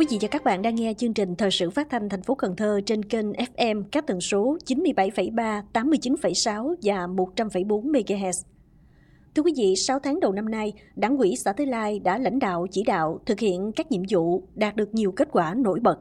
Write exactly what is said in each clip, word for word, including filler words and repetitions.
Quý vị và các bạn đang nghe chương trình Thời sự phát thanh thành phố Cần Thơ trên kênh ép em các tần số chín mươi bảy phẩy ba, tám mươi chín phẩy sáu và một trăm phẩy bốn mê ga héc. Thưa quý vị, sáu tháng đầu năm nay, Đảng ủy xã Thới Lai đã lãnh đạo chỉ đạo thực hiện các nhiệm vụ, đạt được nhiều kết quả nổi bật.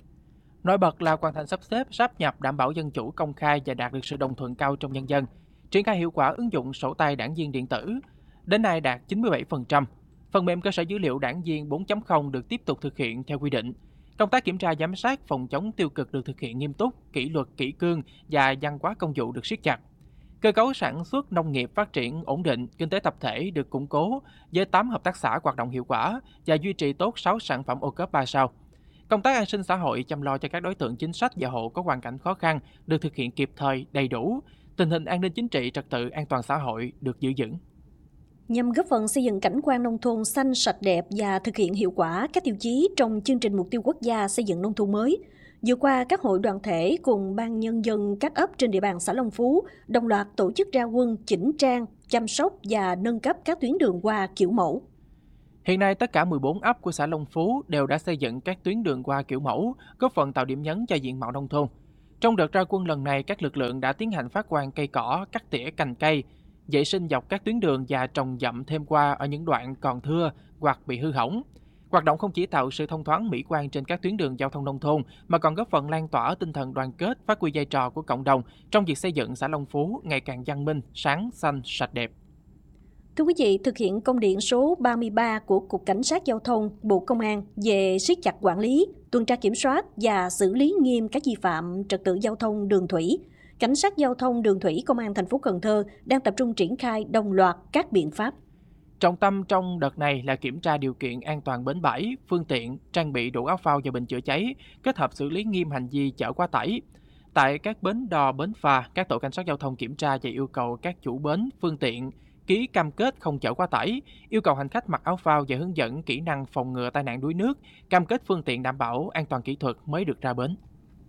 Nổi bật là hoàn thành sắp xếp, sáp nhập đảm bảo dân chủ công khai và đạt được sự đồng thuận cao trong nhân dân. Triển khai hiệu quả ứng dụng sổ tay đảng viên điện tử, đến nay đạt chín mươi bảy phần trăm. Phần mềm cơ sở dữ liệu đảng viên bốn chấm không được tiếp tục thực hiện theo quy định. Công tác kiểm tra giám sát phòng chống tiêu cực được thực hiện nghiêm túc, kỷ luật kỷ cương và văn hóa công vụ được siết chặt. Cơ cấu sản xuất nông nghiệp phát triển ổn định, kinh tế tập thể được củng cố với tám hợp tác xã hoạt động hiệu quả và duy trì tốt sáu sản phẩm ô cốp ba sao. Công tác an sinh xã hội chăm lo cho các đối tượng chính sách và hộ có hoàn cảnh khó khăn được thực hiện kịp thời, đầy đủ. Tình hình an ninh chính trị, trật tự, an toàn xã hội được giữ vững. Nhằm góp phần xây dựng cảnh quan nông thôn xanh, sạch đẹp và thực hiện hiệu quả các tiêu chí trong chương trình mục tiêu quốc gia xây dựng nông thôn mới, vừa qua các hội đoàn thể cùng ban nhân dân các ấp trên địa bàn xã Long Phú đồng loạt tổ chức ra quân chỉnh trang, chăm sóc và nâng cấp các tuyến đường hoa kiểu mẫu. Hiện nay, tất cả mười bốn ấp của xã Long Phú đều đã xây dựng các tuyến đường hoa kiểu mẫu, góp phần tạo điểm nhấn cho diện mạo nông thôn. Trong đợt ra quân lần này, các lực lượng đã tiến hành phát quang cây cỏ, cắt tỉa cành cây, vệ sinh dọc các tuyến đường và trồng dặm thêm hoa ở những đoạn còn thưa hoặc bị hư hỏng. Hoạt động không chỉ tạo sự thông thoáng mỹ quan trên các tuyến đường giao thông nông thôn mà còn góp phần lan tỏa tinh thần đoàn kết, phát huy vai trò của cộng đồng trong việc xây dựng xã Long Phú ngày càng văn minh, sáng, xanh, sạch đẹp. Thưa quý vị, thực hiện công điện số ba mươi ba của Cục Cảnh sát Giao thông, Bộ Công an về siết chặt quản lý, tuần tra kiểm soát và xử lý nghiêm các vi phạm trật tự giao thông đường thủy, Cảnh sát Giao thông đường thủy Công an thành phố Cần Thơ đang tập trung triển khai đồng loạt các biện pháp. Trọng tâm trong đợt này là kiểm tra điều kiện an toàn bến bãi, phương tiện, trang bị đủ áo phao và bình chữa cháy, kết hợp xử lý nghiêm hành vi chở quá tải. Tại các bến đò, bến phà, các tổ cảnh sát giao thông kiểm tra và yêu cầu các chủ bến, phương tiện ký cam kết không chở quá tải, yêu cầu hành khách mặc áo phao và hướng dẫn kỹ năng phòng ngừa tai nạn đuối nước, cam kết phương tiện đảm bảo an toàn kỹ thuật mới được ra bến.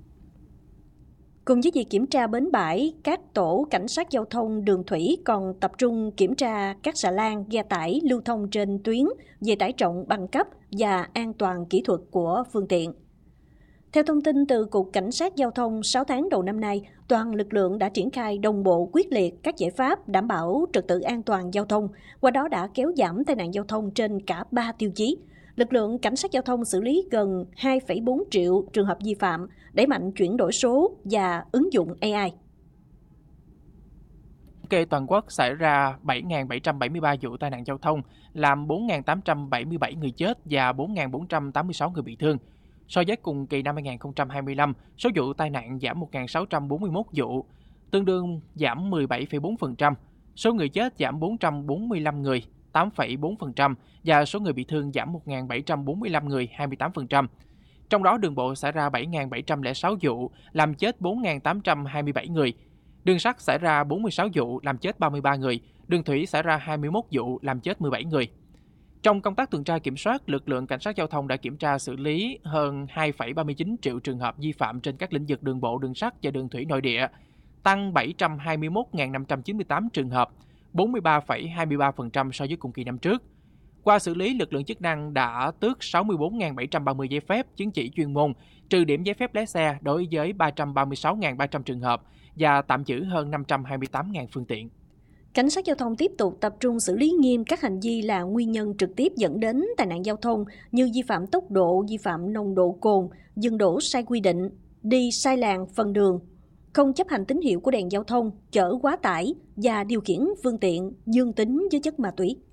Cùng với việc kiểm tra bến bãi, các tổ cảnh sát giao thông đường thủy còn tập trung kiểm tra các xà lan, ghe tải lưu thông trên tuyến về tải trọng bằng cấp và an toàn kỹ thuật của phương tiện. Theo thông tin từ Cục Cảnh sát Giao thông, sáu tháng đầu năm nay, toàn lực lượng đã triển khai đồng bộ quyết liệt các giải pháp đảm bảo trật tự an toàn giao thông, qua đó đã kéo giảm tai nạn giao thông trên cả ba tiêu chí. Lực lượng Cảnh sát Giao thông xử lý gần hai phẩy bốn triệu trường hợp vi phạm, đẩy mạnh chuyển đổi số và ứng dụng a i. Thống kê toàn quốc xảy ra bảy nghìn bảy trăm bảy mươi ba vụ tai nạn giao thông, làm bốn nghìn tám trăm bảy mươi bảy người chết và bốn nghìn bốn trăm tám mươi sáu người bị thương. So với cùng kỳ năm hai nghìn không trăm hai mươi lăm, số vụ tai nạn giảm một nghìn sáu trăm bốn mươi mốt vụ, tương đương giảm mười bảy phẩy bốn phần trăm. Số người chết giảm bốn trăm bốn mươi lăm người, tám phẩy bốn phần trăm và số người bị thương giảm một nghìn bảy trăm bốn mươi lăm người, hai mươi tám phần trăm. Trong đó đường bộ xảy ra bảy nghìn bảy trăm lẻ sáu vụ, làm chết bốn nghìn tám trăm hai mươi bảy người. Đường sắt xảy ra bốn mươi sáu vụ, làm chết ba mươi ba người. Đường thủy xảy ra hai mươi mốt vụ, làm chết mười bảy người. Trong công tác tuần tra kiểm soát, lực lượng cảnh sát giao thông đã kiểm tra xử lý hơn hai phẩy ba mươi chín triệu trường hợp vi phạm trên các lĩnh vực đường bộ, đường sắt và đường thủy nội địa, tăng bảy trăm hai mươi mốt nghìn năm trăm chín mươi tám trường hợp, bốn mươi ba phẩy hai mươi ba phần trăm so với cùng kỳ năm trước. Qua xử lý, lực lượng chức năng đã tước sáu mươi bốn nghìn bảy trăm ba mươi giấy phép, chứng chỉ chuyên môn, trừ điểm giấy phép lái xe đối với ba trăm ba mươi sáu nghìn ba trăm trường hợp và tạm giữ hơn năm trăm hai mươi tám nghìn phương tiện. Cảnh sát giao thông tiếp tục tập trung xử lý nghiêm các hành vi là nguyên nhân trực tiếp dẫn đến tai nạn giao thông như vi phạm tốc độ, vi phạm nồng độ cồn, dừng đỗ sai quy định, đi sai làn phần đường, không chấp hành tín hiệu của đèn giao thông, chở quá tải và điều khiển phương tiện dương tính với chất ma túy.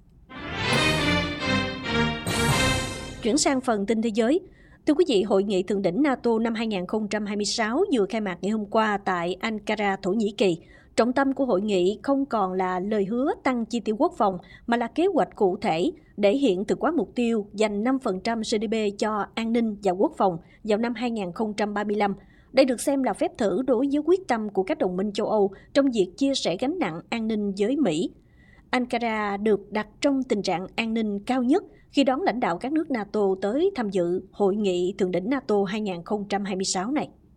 Chuyển sang phần tin thế giới. Thưa quý vị, Hội nghị Thượng đỉnh NATO năm hai nghìn không trăm hai mươi sáu vừa khai mạc ngày hôm qua tại Ankara, Thổ Nhĩ Kỳ. Trọng tâm của hội nghị không còn là lời hứa tăng chi tiêu quốc phòng mà là kế hoạch cụ thể để hiện thực hóa mục tiêu dành năm phần trăm giê đê pê cho an ninh và quốc phòng vào năm hai nghìn không trăm ba mươi lăm. Đây được xem là phép thử đối với quyết tâm của các đồng minh châu Âu trong việc chia sẻ gánh nặng an ninh với Mỹ. Ankara được đặt trong tình trạng an ninh cao nhất khi đón lãnh đạo các nước NATO tới tham dự Hội nghị Thượng đỉnh NATO hai nghìn không trăm hai mươi sáu này.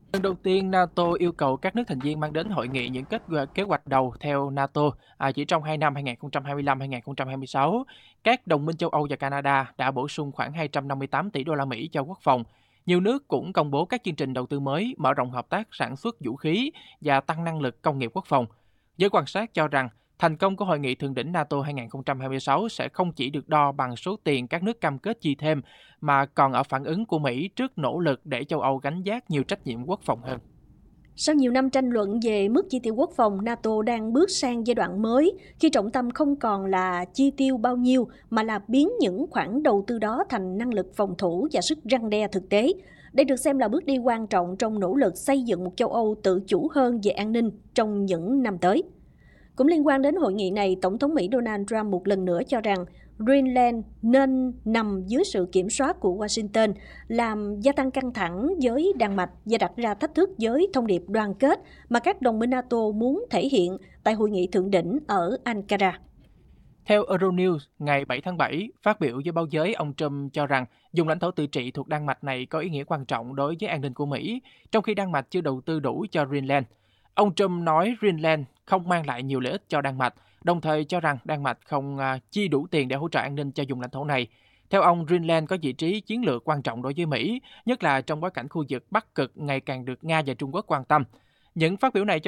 Lần đầu tiên, NATO yêu cầu các nước thành viên mang đến hội nghị những kết quả- kế hoạch đầu theo NATO à, chỉ trong hai năm hai nghìn không trăm hai mươi lăm hai nghìn không trăm hai mươi sáu. Các đồng minh châu Âu và Canada đã bổ sung khoảng hai trăm năm mươi tám tỷ đô la Mỹ cho quốc phòng. Nhiều nước cũng công bố các chương trình đầu tư mới, mở rộng hợp tác sản xuất vũ khí và tăng năng lực công nghiệp quốc phòng. Giới quan sát cho rằng thành công của hội nghị thượng đỉnh NATO hai nghìn không trăm hai mươi sáu sẽ không chỉ được đo bằng số tiền các nước cam kết chi thêm, mà còn ở phản ứng của Mỹ trước nỗ lực để châu Âu gánh vác nhiều trách nhiệm quốc phòng hơn. Sau nhiều năm tranh luận về mức chi tiêu quốc phòng, NATO đang bước sang giai đoạn mới khi trọng tâm không còn là chi tiêu bao nhiêu mà là biến những khoản đầu tư đó thành năng lực phòng thủ và sức răn đe thực tế. Đây được xem là bước đi quan trọng trong nỗ lực xây dựng một châu Âu tự chủ hơn về an ninh trong những năm tới. Cũng liên quan đến hội nghị này, Tổng thống Mỹ Donald Trump một lần nữa cho rằng Greenland nên nằm dưới sự kiểm soát của Washington, làm gia tăng căng thẳng với Đan Mạch và đặt ra thách thức với thông điệp đoàn kết mà các đồng minh NATO muốn thể hiện tại hội nghị thượng đỉnh ở Ankara. Theo Euronews, ngày bảy tháng bảy, phát biểu với báo giới, ông Trump cho rằng vùng lãnh thổ tự trị thuộc Đan Mạch này có ý nghĩa quan trọng đối với an ninh của Mỹ, trong khi Đan Mạch chưa đầu tư đủ cho Greenland. Ông Trump nói Greenland không mang lại nhiều lợi ích cho Đan Mạch, đồng thời cho rằng Đan Mạch không à, chi đủ tiền để hỗ trợ an ninh cho vùng lãnh thổ này. Theo ông, Greenland có vị trí chiến lược quan trọng đối với Mỹ, nhất là trong bối cảnh khu vực Bắc Cực ngày càng được Nga và Trung Quốc quan tâm. Những phát biểu này cho